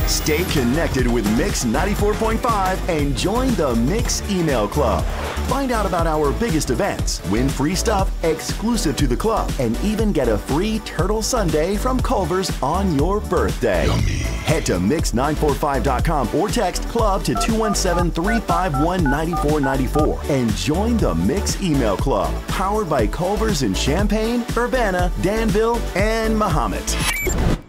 Stay connected with Mix 94.5 and join the Mix Email Club. Find out about our biggest events, win free stuff exclusive to the club, and even get a free turtle sundae from Culver's on your birthday. Head to mix945.com or text club to 217-351-9494 and join the Mix Email Club, powered by Culver's in Champaign, Urbana, Danville, and Mahomet.